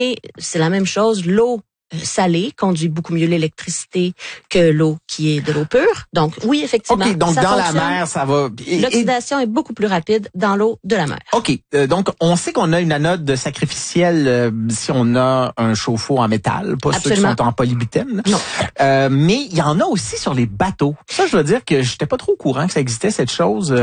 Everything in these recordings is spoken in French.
c'est la même chose, l'eau salée conduit beaucoup mieux l'électricité que l'eau qui est de l'eau pure. Donc, oui, effectivement. OK, donc ça dans fonctionne. la mer, ça va... L'oxydation est beaucoup plus rapide dans l'eau de la mer. OK, donc on sait qu'on a une anode sacrificielle si on a un chauffe-eau en métal, pas Absolument. ceux qui sont en polybutène. Non. Mais il y en a aussi sur les bateaux. Ça, je dois dire que j'étais pas trop au courant que ça existait, cette chose.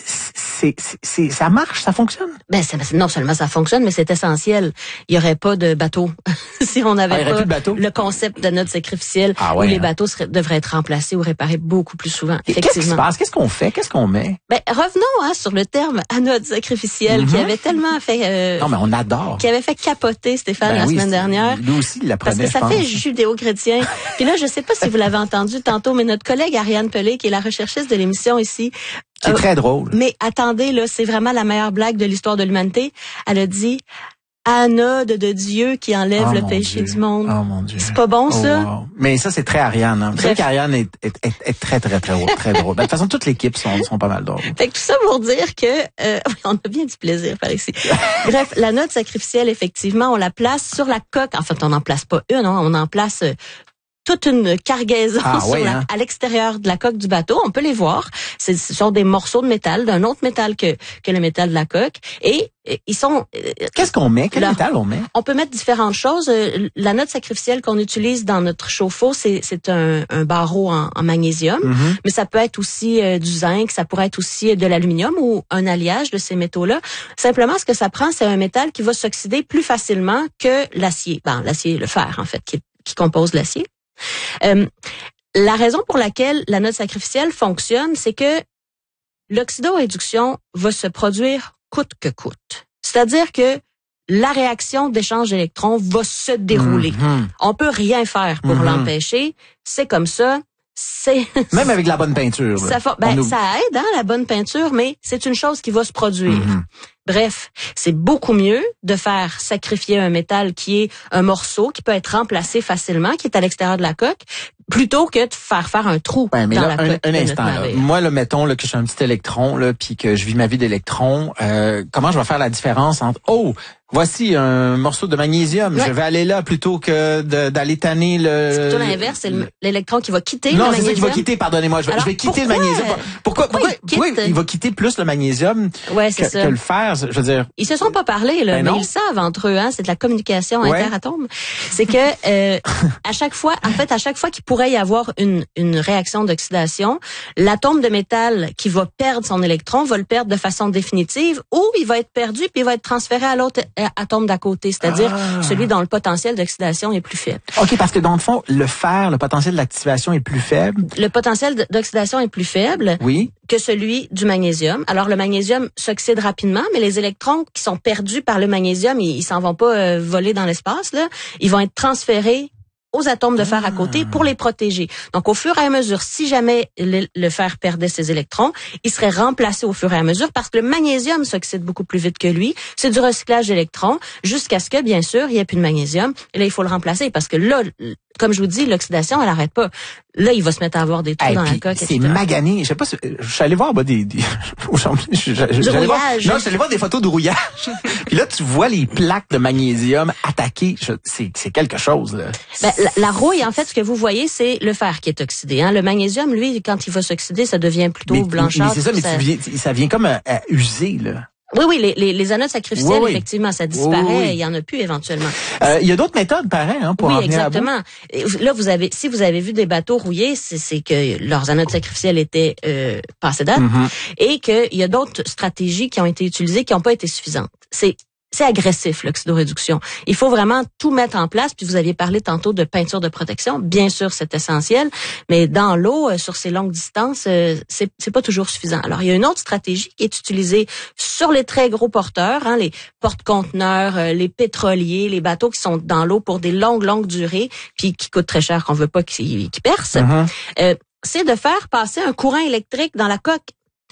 Ça marche, ça fonctionne? Ben, non seulement ça fonctionne, mais c'est essentiel. Il y aurait pas de bateau si on n'avait pas le concept d'anode sacrificielle où les bateaux devraient être remplacés ou réparés beaucoup plus souvent. Et qu'est-ce qui se passe? Qu'est-ce qu'on fait? Qu'est-ce qu'on met? Ben, revenons sur le terme anode sacrificielle qui avait tellement fait... non, mais on adore. Qui avait fait capoter Stéphane la semaine dernière. Lui aussi, il l'apprenait, parce que ça fait judéo-chrétien. Puis là, je sais pas si vous l'avez entendu tantôt, mais notre collègue Ariane Pelé, qui est la recherchiste de l'émission ici... Qui est très drôle. Mais attendez, là, c'est vraiment la meilleure blague de l'histoire de l'humanité. Elle a dit... Anode de Dieu qui enlève le péché du monde. Oh mon Dieu. C'est pas bon, ça? Wow. Mais ça, c'est très Ariane. Hein. Vous savez qu'Ariane est très, très, très, très drôle. Ben, de toute façon, toute l'équipe sont pas mal drôles. Fait que tout ça pour dire que on a bien du plaisir par ici. Bref, l'anode sacrificielle, effectivement, on la place sur la coque. En fait, on n'en place pas une, on en place... toute une cargaison à l'extérieur de la coque du bateau. On peut les voir. Ce sont des morceaux de métal, d'un autre métal que le métal de la coque. Et ils sont... Qu'est-ce qu'on met? Quel métal on met? On peut mettre différentes choses. L'anode sacrificielle qu'on utilise dans notre chauffe-eau, c'est un barreau en magnésium. Mm-hmm. Mais ça peut être aussi du zinc, ça pourrait être aussi de l'aluminium ou un alliage de ces métaux-là. Simplement, ce que ça prend, c'est un métal qui va s'oxyder plus facilement que l'acier. Ben, l'acier, le fer, en fait, qui compose l'acier. La raison pour laquelle l'anode sacrificielle fonctionne, c'est que l'oxydoréduction va se produire coûte que coûte. C'est-à-dire que la réaction d'échange d'électrons va se dérouler. Mm-hmm. On peut rien faire pour l'empêcher. C'est comme ça. Même avec la bonne peinture. Ça aide, la bonne peinture, mais c'est une chose qui va se produire. Mm-hmm. Bref, c'est beaucoup mieux de faire sacrifier un métal qui est un morceau, qui peut être remplacé facilement, qui est à l'extérieur de la coque, plutôt que de faire un trou dans la coque. Un instant, là. Moi, là, mettons là, que je suis un petit électron, là, puis que je vis ma vie d'électron, comment je vais faire la différence entre voici un morceau de magnésium, je vais aller là plutôt que d'aller tanner le... C'est plutôt l'inverse, c'est l'électron qui va quitter le magnésium. Non, c'est ça qui va quitter, pardonnez-moi. Je vais quitter le magnésium. Pourquoi il va quitter plus le magnésium que le fer? Je veux dire... Ils se sont pas parlé, là, mais ils savent entre eux, c'est de la communication interatome. C'est que à chaque fois qu'il pourrait y avoir une réaction d'oxydation, l'atome de métal qui va perdre son électron va le perdre de façon définitive ou il va être perdu puis il va être transféré à l'autre atome d'à côté, c'est-à-dire celui dont le potentiel d'oxydation est plus faible. OK, parce que dans le fond, le fer, le potentiel d'activation est plus faible. Le potentiel d'oxydation est plus faible que celui du magnésium. Alors, le magnésium s'oxyde rapidement, mais les électrons qui sont perdus par le magnésium, ils s'en vont pas voler dans l'espace, là. Ils vont être transférés aux atomes de fer à côté pour les protéger. Donc, au fur et à mesure, si jamais le fer perdait ses électrons, il serait remplacé au fur et à mesure parce que le magnésium s'oxyde beaucoup plus vite que lui. C'est du recyclage d'électrons jusqu'à ce que, bien sûr, il n'y ait plus de magnésium. Et là, il faut le remplacer parce que là, comme je vous dis, l'oxydation, elle arrête pas. Là, il va se mettre à avoir des trous dans la coque. C'est magané. Je sais pas si, je suis allé voir, du rouillage. Non, je suis allé voir des photos de rouillage. Puis là, tu vois les plaques de magnésium attaquées. C'est quelque chose, là. Ben, la rouille, en fait, ce que vous voyez, c'est le fer qui est oxydé. Le magnésium, lui, quand il va s'oxyder, ça devient plutôt blanchâtre. Mais c'est ça, mais ça vient comme à user, là. Oui, les anodes sacrificielles, effectivement, ça disparaît. Il y en a plus éventuellement. Il y a d'autres méthodes, pareil, pour en venir exactement. Là, si vous avez vu des bateaux rouillés, c'est que leurs anodes sacrificielles étaient passées date et qu'il y a d'autres stratégies qui ont été utilisées qui n'ont pas été suffisantes. C'est agressif, l'oxydoréduction. Il faut vraiment tout mettre en place. Puis vous aviez parlé tantôt de peinture de protection. Bien sûr, c'est essentiel. Mais dans l'eau, sur ces longues distances, c'est pas toujours suffisant. Alors, il y a une autre stratégie qui est utilisée sur les très gros porteurs, les porte-conteneurs, les pétroliers, les bateaux qui sont dans l'eau pour des longues durées, puis qui coûtent très cher, qu'on veut pas qu'ils percent. C'est de faire passer un courant électrique dans la coque.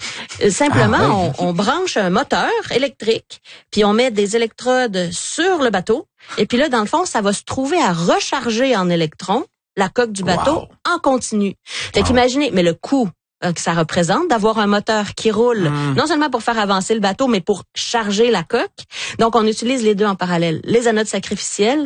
Simplement, on branche un moteur électrique, puis on met des électrodes sur le bateau, et puis là, dans le fond, ça va se trouver à recharger en électrons la coque du bateau en continu. Fait qu'imaginez, mais le coût que ça représente, d'avoir un moteur qui roule, non seulement pour faire avancer le bateau, mais pour charger la coque. Donc, on utilise les deux en parallèle. Les anodes sacrificielles